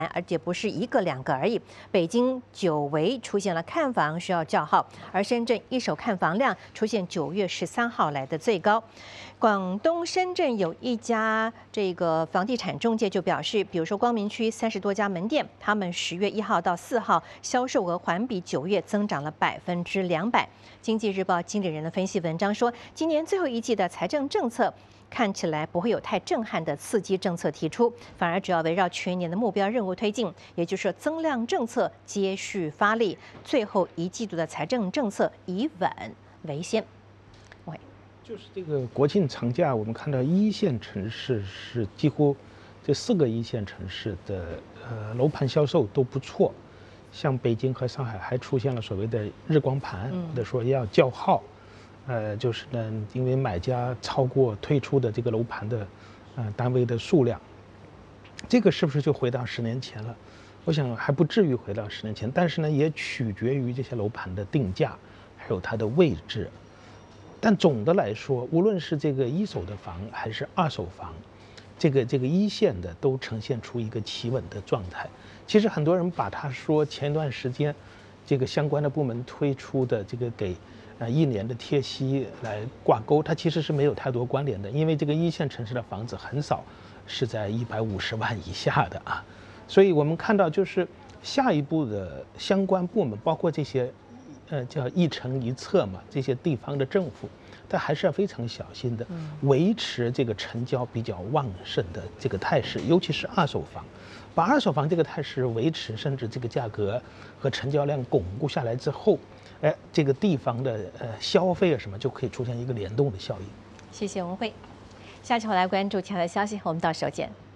而且不是一个两个而已。北京久违出现了看房需要叫号，而深圳一手看房量出现9月13号来的最高。广东深圳有一家这个房地产中介就表示，比如说光明区30多家门店，他们10月1号到4号销售额环比9月增长了200%。经济日报经理人的分析文章说，今年最后一季的财政政策看起来不会有太震撼的刺激政策提出，反而主要围绕全年的目标任务推进，也就是说增量政策接续发力，最后一季度的财政政策以稳为先。 就是这个国庆长假，我们看到一线城市是几乎这4个一线城市的楼盘销售都不错，像北京和上海还出现了所谓的日光盘，或者说要叫号。就是呢，因为买家超过推出的这个楼盘的单位的数量，这个是不是就回到10年前了？我想还不至于回到10年前，但是呢，也取决于这些楼盘的定价，还有它的位置。但总的来说，无论是这个一手的房还是二手房，这个一线的都呈现出一个企稳的状态。其实很多人把它说前一段时间，这个相关的部门推出的这个给1年的贴息来挂钩，它其实是没有太多关联的，因为这个一线城市的房子很少是在150万以下的啊，所以我们看到就是下一步的相关部门，包括这些叫一城一策嘛，这些地方的政府，但还是要非常小心的维持这个成交比较旺盛的这个态势，尤其是二手房，把二手房这个态势维持，甚至这个价格和成交量巩固下来之后，这个地方的消费啊什么就可以出现一个联动的效应。 谢谢文慧，下期我来关注其他的消息，我们到时候见。